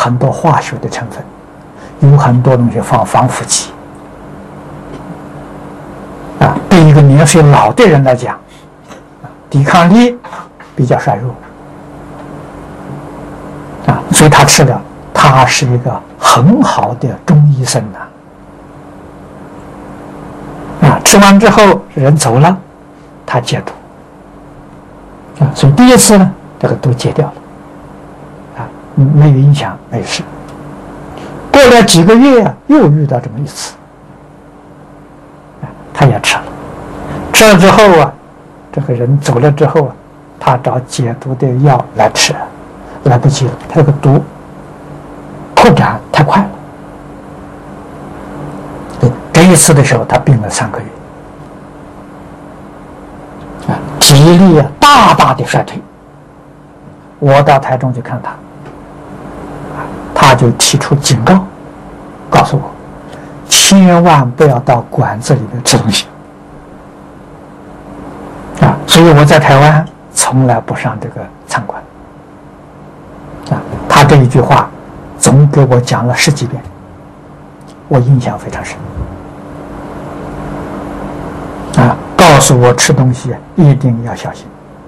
很多化学的成分，有很多东西放防腐剂。对一个年岁老的人来讲，抵抗力比较衰弱，所以他吃了，他是一个很好的中医生吃完之后人走了，他戒毒所以第一次呢，这个都戒掉了没有影响，没事。过了几个月又遇到这么一次，他也吃了。吃了之后这个人走了之后他找解毒的药来吃，来不及了，他这个毒扩展太快了。这一次的时候，他病了3个月，体力大大的衰退。我到台中去看他，他就提出警告，告诉我，千万不要到馆子里面吃东西。所以我在台湾从来不上这个餐馆。他这一句话总给我讲了10几遍，我印象非常深。告诉我吃东西一定要小心。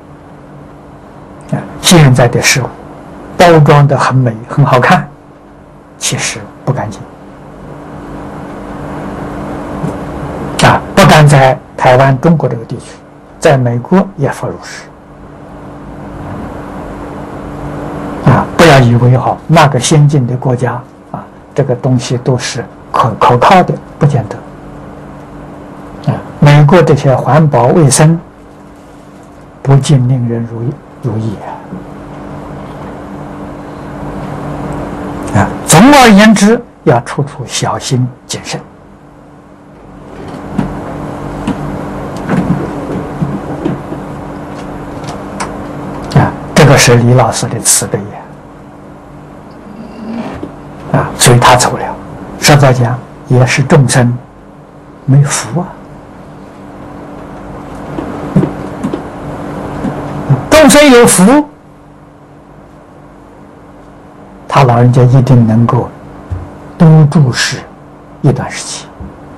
现在的食物包装的很美很好看，其实不干净。不但在台湾、中国这个地区，在美国也复如是。不要以为那个先进的国家这个东西都是可靠的，不见得。美国这些环保卫生不尽令人如意总而言之，要处处小心谨慎。这个是李老师的慈悲所以他走了。实在讲，也是众生没福众生有福，他老人家一定能够多住世一段时期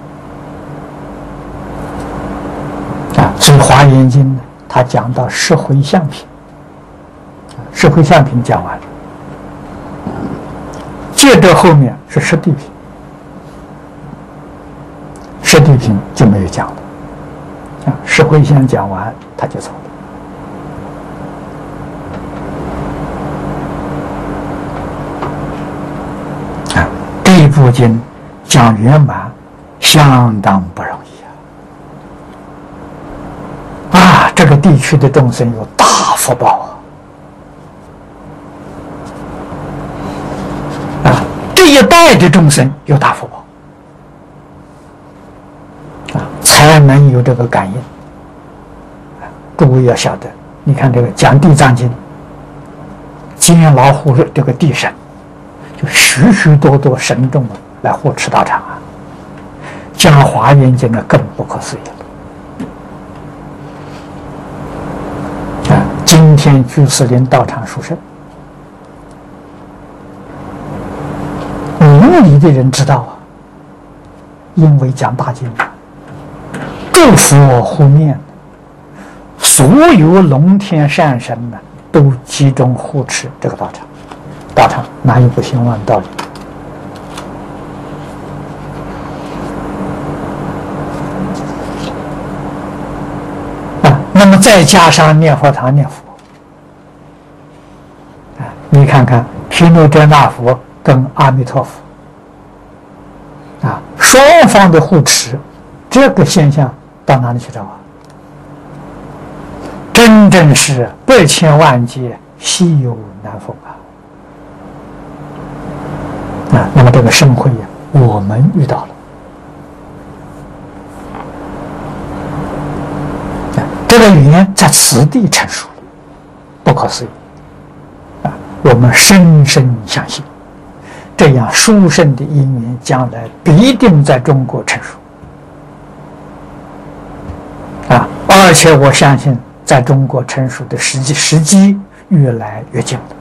所以《华严经》呢，他讲到十回向品，十回向品讲完了，接着后面是十地品，十地品就没有讲了十回向讲完他就走了。这一部经讲圆满相当不容易这个地区的众生有大福报这一代的众生有大福报才能有这个感应诸位要晓得，你看这个讲地藏经，监牢护这个地神，就许许多多神众来护持道场讲华严经呢，更不可思议了今天居士林道场殊胜，明理的人知道因为讲大经诸佛护念，所有龙天善神都集中护持这个道场，道场哪有不兴旺的道理那么再加上念佛堂念佛你看看毗卢遮那佛跟阿弥陀佛双方的护持，这个现象到哪里去找真正是百千万劫稀有难逢那么这个盛会我们遇到了这个语言在此地成熟了，不可思议我们深深相信，这样殊胜的因缘将来必定在中国成熟而且我相信在中国成熟的时机越来越近了。